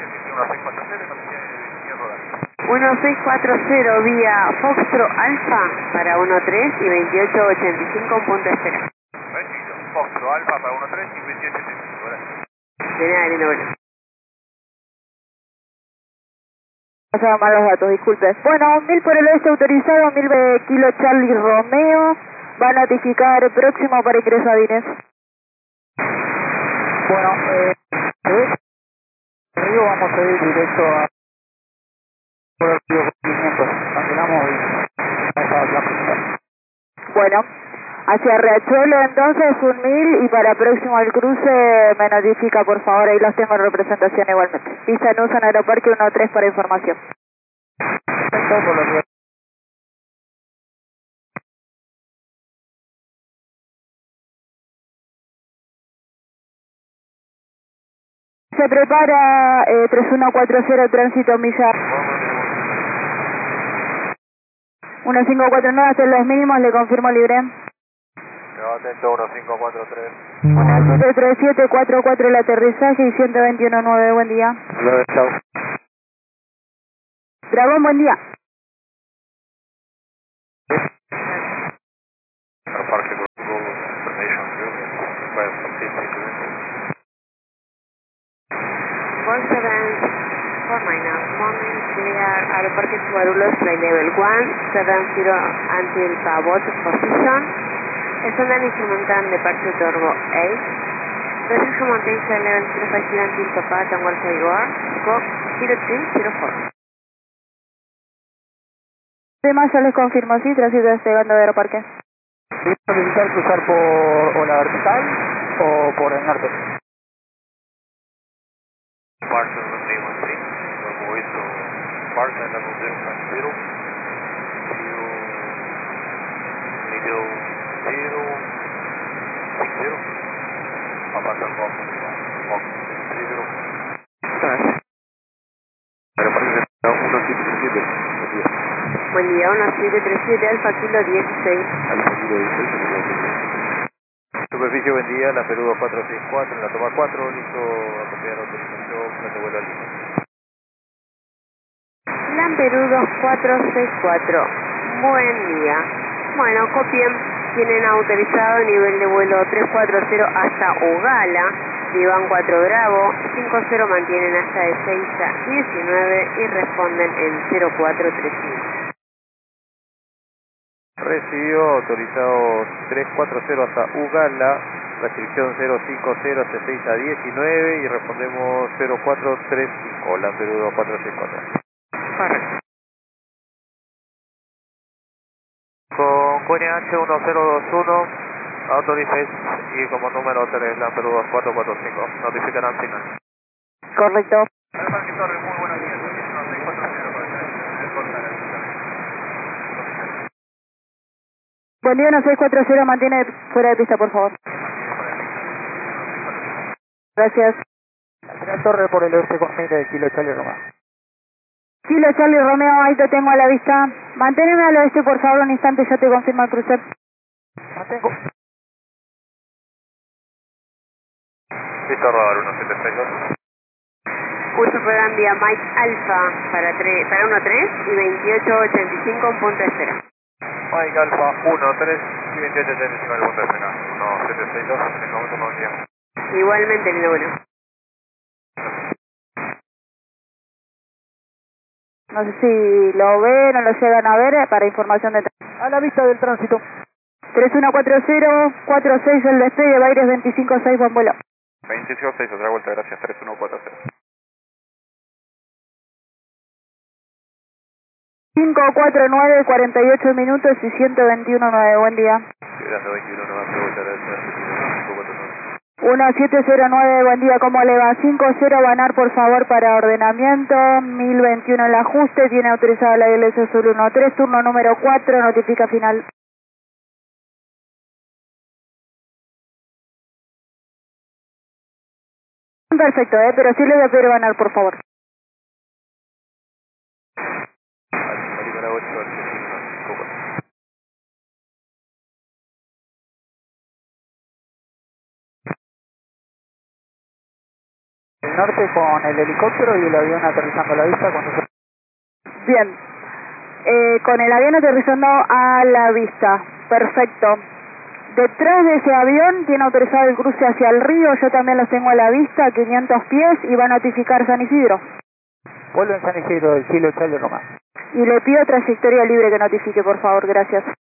1640 vía Foxtrot Alfa para 13 y 2885 en punto de espera. Foxtrot Alfa para 13 y 2885, gracias. De nada, lindo, bueno. Pasaban mal los datos, disculpe. Bueno, 1000 por el oeste autorizado, 1000 Kilo Charlie Romeo. Va a notificar próximo para ingreso a Dines. Bueno, Río vamos a ir directo a por el Río 500. Cancelamos y vamos a la pista. Bueno, hacia Riachuelo entonces 1000 y para próximo al cruce me notifica por favor, ahí los tengo en representación igualmente. Pista en uso en Aeroparque 13 para información. Perfecto, por los Se prepara 3140 tránsito milla 1549 hasta los mínimos, le confirmo libre. Atento 1543. 73744 el aterrizaje y 121.9, buen día. Luego, chao. Dragón, buen día. Aeroparque Google Information Room. Request from safety to enter. 4749 morning, clear Aeroparque Guarulhos, flight level 170 until pivot position. Descend instrumental departure turbo 8. Proceed to maintain flight level 050 until Papa Tango Jaguar, scope 0304. Además, ya les confirmo, sí, tránsito despegando de Aeroparque. ¿Es solicitar cruzar por o la vertical o por el norte? Parcel runway 13, Bravo East, Parcel level 050, middle 060, Papa Tango, Fox 30. Aeroparque 1737. Buen día, 1737 Alfa Kilo 16. Alfa Kilo 16, superficie, buen día, la Perú 2464, en la toma 4, listo a copiar autorización, plan de vuelo al Lima. LAN Perú 2464. Buen día. Bueno, copien, tienen autorizado nivel de vuelo 340 hasta Ugala, Iván 4 Bravo, 50 mantienen hasta de 6 a 19 y responden en 0435. Recibió autorizado 340 hasta Ugala, restricción 050 hasta 6 a 19 y respondemos 0435, LAN Perú 2464. Correcto. Con QNH1021, autorizáis y como número 3, LAN Perú 2445, notificarán final. Correcto. Aeroparque Torre, muy buenos días, 1640 para Buen día, 1640, mantiene fuera de pista, por favor. Gracias. La torre por el oeste con 1000 Kilo Charlie Romeo. Kilo Charlie Romeo, ahí te tengo a la vista. Manténeme al oeste, por favor, un instante, yo te confirmo el cruce. Mantengo. Listo, rodar 1762. Curso program vía Mike Alfa para 13 y 2885 en punto de espera. Mike Alfa 13 y 2885 en el punto de espera. 1762, en el momento no día. Igualmente, lindo bueno. No sé si lo ven o lo llegan a ver para información de... A la vista del tránsito. 3140, 46 el despegue, Baires 256, buen vuelo. 256, otra vuelta, gracias, 3140. 549, 48 minutos y 121.9, buen día. Gracias, 21, no más, otra vuelta, gracias, 549. 1709, buen día, ¿cómo le va? 50 Banar, por favor, para ordenamiento, 1021 el ajuste, tiene autorizada la ILS Sur 13, turno número 4, notifica final. Perfecto, pero sí le voy a pedir Banar, por favor. Marina 8, Argentina, Cuba. El norte con el helicóptero y el avión aterrizando a la vista cuando se... Bien. Con el avión aterrizando a la vista. Perfecto. Detrás de ese avión tiene autorizado el cruce hacia el río, yo también los tengo a la vista, 500 pies, y va a notificar San Isidro. Vuelve en San Isidro del Kilo Charlie Román. Y le pido trayectoria libre que notifique, por favor, gracias.